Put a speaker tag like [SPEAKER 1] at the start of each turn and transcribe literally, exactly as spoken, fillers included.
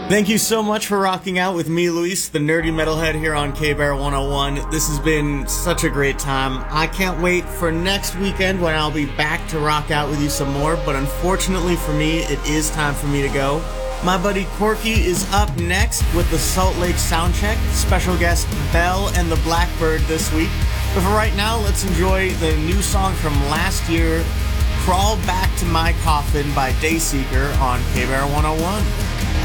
[SPEAKER 1] Thank you so much for rocking out with me, Luis, the nerdy metalhead here on K-Bear one oh one. This has been such a great time. I can't wait for next weekend when I'll be back to rock out with you some more, but unfortunately for me, it is time for me to go. My buddy Corky is up next with the Salt Lake Soundcheck, special guest Belle and the Blackbird this week. But for right now, let's enjoy the new song from last year, Crawl Back to My Coffin by Dayseeker on K-Bear one oh one.